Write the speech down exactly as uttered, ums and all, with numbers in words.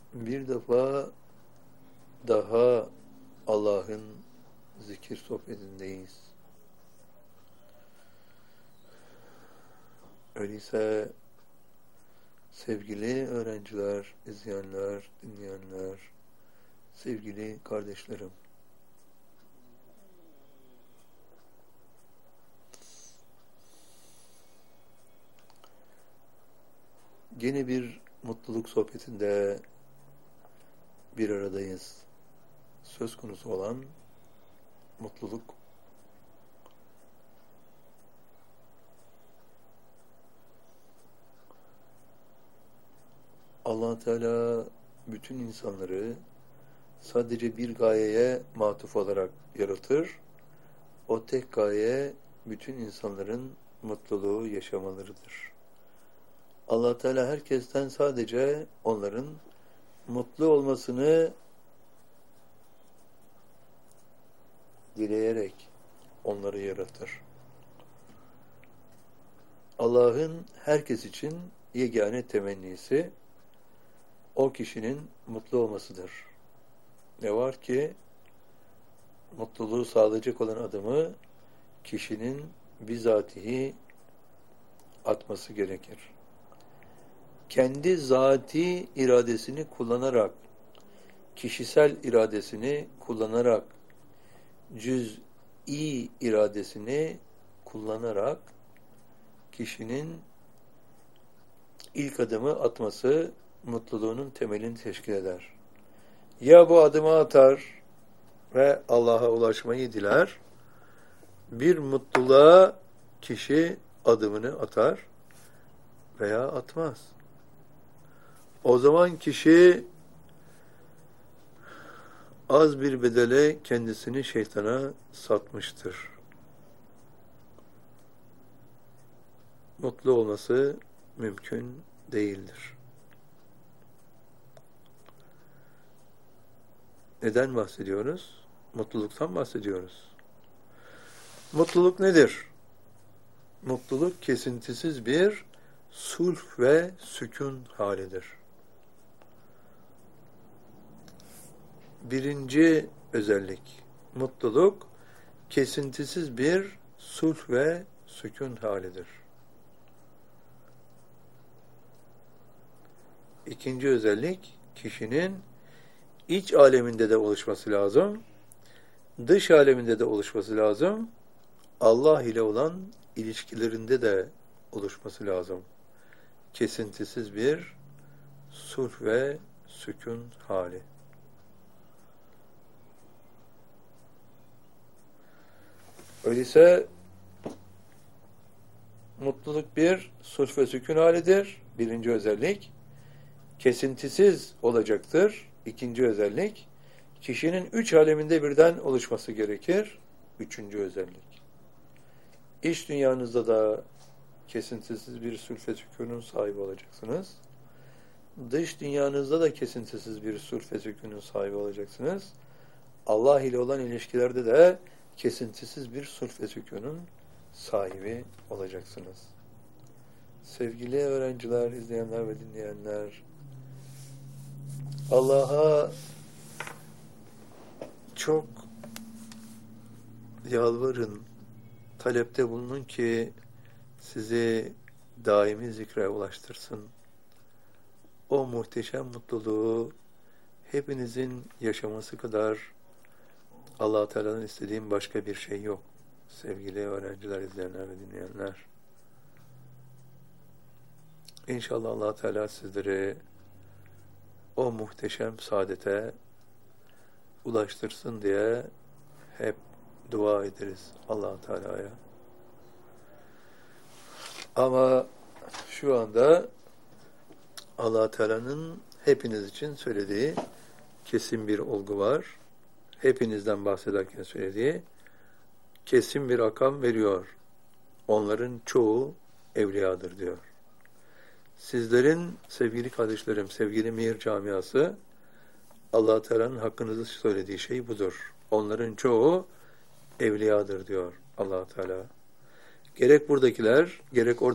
Bir defa daha Allah'ın zikir sohbetindeyiz. Öyleyse sevgili öğrenciler, izleyenler, dinleyenler, sevgili kardeşlerim, yeni bir mutluluk sohbetinde bir aradayız. Söz konusu olan mutluluk. Allah Teala bütün insanları sadece bir gayeye matuf olarak yaratır. O tek gaye bütün insanların mutluluğu yaşamalarıdır. Allah Teala herkesten sadece onların mutlu olmasını dileyerek onları yaratır. Allah'ın herkes için yegane temennisi o kişinin mutlu olmasıdır. Ne var ki mutluluğu sağlayacak olan adımı kişinin bizatihi atması gerekir. Kendi zati iradesini kullanarak, kişisel iradesini kullanarak, cüz'i iradesini kullanarak kişinin ilk adımı atması mutluluğunun temelini teşkil eder. Ya bu adımı atar ve Allah'a ulaşmayı diler, bir mutluluğa kişi adımını atar veya atmaz. O zaman kişi az bir bedele kendisini şeytana satmıştır. Mutlu olması mümkün değildir. Neden bahsediyoruz? Mutluluktan bahsediyoruz. Mutluluk nedir? Mutluluk kesintisiz bir sulh ve sükun halidir. Birinci özellik, mutluluk kesintisiz bir sulh ve sükun halidir. İkinci özellik, kişinin iç aleminde de oluşması lazım, dış aleminde de oluşması lazım, Allah ile olan ilişkilerinde de oluşması lazım. Kesintisiz bir sulh ve sükun hali. Öyleyse mutluluk bir sulh ve sükun halidir. Birinci özellik. Kesintisiz olacaktır. İkinci özellik. Kişinin üç aleminde birden oluşması gerekir. Üçüncü özellik. İç dünyanızda da kesintisiz bir sulh ve sükunun sahibi olacaksınız. Dış dünyanızda da kesintisiz bir sulh ve sükunun sahibi olacaksınız. Allah ile olan ilişkilerde de kesintisiz bir sulh ve sükunun sahibi olacaksınız. Sevgili öğrenciler, izleyenler ve dinleyenler, Allah'a çok yalvarın, talepte bulunun ki sizi daimi zikre ulaştırsın. O muhteşem mutluluğu hepinizin yaşaması kadar Allah Teala'nın istediğim başka bir şey yok. Sevgili öğrenciler, izleyenler ve dinleyenler. İnşallah Allah Teala sizleri o muhteşem saadete ulaştırsın diye hep dua ederiz Allah Teala'ya. Ama şu anda Allah Teala'nın hepiniz için söylediği kesin bir olgu var. Hepinizden bahsederken söylediği kesin bir rakam veriyor. Onların çoğu evliyadır diyor. Sizlerin sevgili kardeşlerim, sevgili Mihir camiası, Allah Teala'nın hakkınızda söylediği şey budur. Onların çoğu evliyadır diyor Allah Teala. Gerek buradakiler, gerek orada